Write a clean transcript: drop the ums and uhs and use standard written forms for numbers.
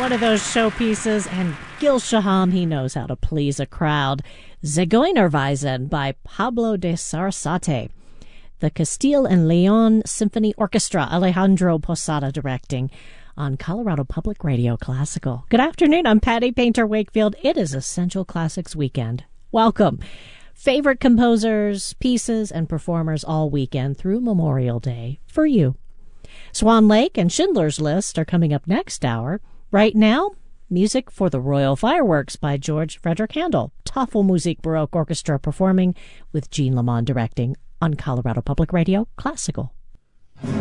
one of those showpieces, and Gil Shaham, he knows how to please a crowd. Zigeunerweisen by Pablo de Sarasate. The Castile and Leon Symphony Orchestra, Alejandro Posada directing, on Colorado Public Radio Classical. Good afternoon, I'm Patty Painter Wakefield. It is Essential Classics Weekend. Welcome. Favorite composers, pieces, and performers all weekend through Memorial Day for you. Swan Lake and Schindler's List are coming up next hour. Right now, music for the Royal Fireworks by George Frederick Handel. Tafelmusik Baroque Orchestra performing with Jean Lamond directing on Colorado Public Radio Classical.